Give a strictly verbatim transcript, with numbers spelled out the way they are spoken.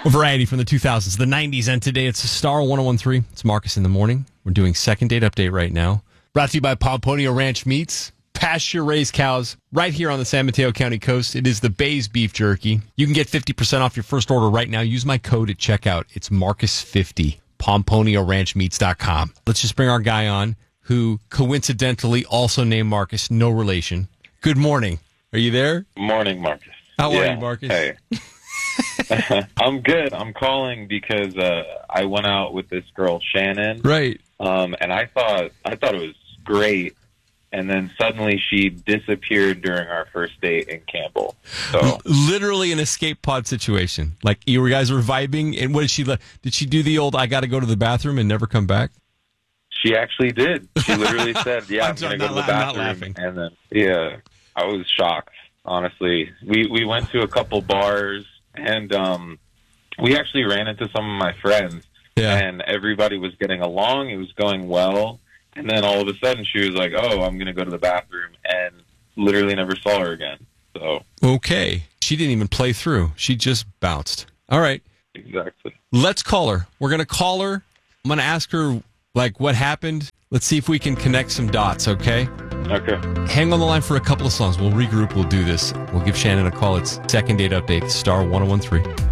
Variety from the two thousands, the nineties, and today it's Star one oh one three. It's Marcus in the morning. We're doing second date update right now. Brought to you by Pomponio Ranch Meats. Pasture-raised cows right here on the San Mateo County coast. It is the Bay's Beef Jerky. You can get fifty percent off your first order right now. Use my code at checkout. It's Marcus fifty. Pomponio Ranch Meats dot com. Let's just bring our guy on, who coincidentally also named Marcus, no relation. Good morning. Are you there? Morning, Marcus. How yeah. are you, Marcus? Hey. I'm good. I'm calling because uh, I went out with this girl, Shannon. Right. Um, and I thought I thought it was great. And then suddenly she disappeared during our first date in Campbell. So literally an escape pod situation. Like you guys were vibing, and what did she? Did she do the old "I got to go to the bathroom" and never come back? She actually did. She literally said, "Yeah, I'm, I'm going to go to the la- bathroom." And then, yeah, I was shocked. Honestly, we we went to a couple bars, and um, we actually ran into some of my friends. Yeah. And everybody was getting along. It was going well. And then all of a sudden she was like, oh, I'm going to go to the bathroom, and literally never saw her again. So okay. She didn't even play through. She just bounced. All right. Exactly. Let's call her. We're going to call her. I'm going to ask her, like, what happened. Let's see if we can connect some dots, okay? Okay. Hang on the line for a couple of songs. We'll regroup. We'll do this. We'll give Shannon a call. It's second date update, Star one oh one three.